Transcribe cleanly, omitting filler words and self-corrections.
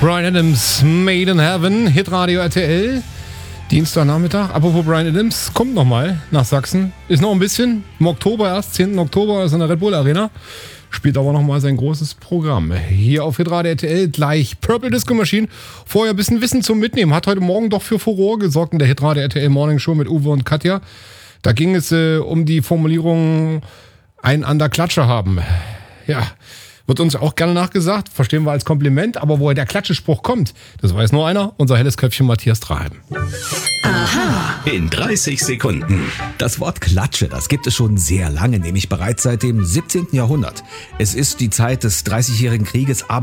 Bryan Adams, Made in Heaven, Hitradio RTL, Dienstagnachmittag. Apropos Bryan Adams, kommt nochmal nach Sachsen. Ist noch ein bisschen, im Oktober erst, 10. Oktober ist in der Red Bull Arena. Spielt aber nochmal sein großes Programm. Hier auf Hitradio RTL gleich Purple Disco Machine. Vorher ein bisschen Wissen zum Mitnehmen. Hat heute Morgen doch für Furore gesorgt in der Hitradio RTL Morning Show mit Uwe und Katja. Da ging es um die Formulierung ein an der Klatsche haben. Ja, wird uns auch gerne nachgesagt, verstehen wir als Kompliment, aber woher der Klatschespruch kommt, das weiß nur einer, unser helles Köpfchen Matthias Traheim. Aha. In 30 Sekunden. Das Wort Klatsche, das gibt es schon sehr lange, nämlich bereits seit dem 17. Jahrhundert. Es ist die Zeit des Dreißigjährigen Krieges,